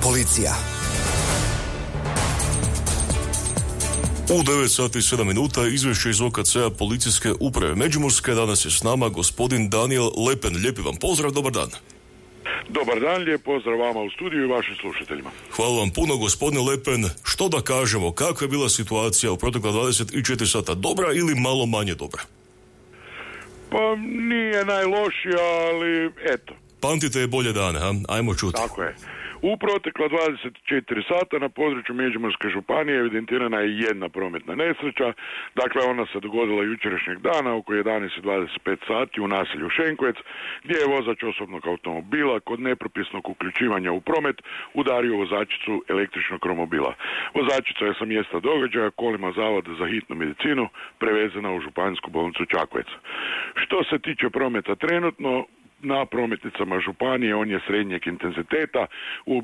Policija. U 9 sati i 7 minuta izvješće iz OKC-a Policijske uprave Međimurske. Danas je s nama gospodin Daniel Lepen. Lijepi vam pozdrav, dobar dan. Dobar dan, lijep pozdrav vama u studiju i vašim slušateljima. Hvala vam puno, gospodine Lepen. Što da kažemo, kakva je bila situacija u protekla 24 sata? Dobra ili malo manje dobra? Pa nije najlošija, ali eto. Pamtite je bolje dane, ha? Ajmo čuti. Tako je. U protekla 24 sata na području Međimurske županije evidentirana je jedna prometna nesreća. Dakle, ona se dogodila jučerašnjeg dana oko 11:25 sati u naselju Šenkovec, gdje je vozač osobnog automobila kod nepropisnog uključivanja u promet udario vozačicu električnog romobila. Vozačica je sa mjesta događaja kolima Zavoda za hitnu medicinu prevezena u Županijsku bolnicu Čakovec. Što se tiče prometa trenutno, na prometnicama županije on je srednjeg intenziteta, u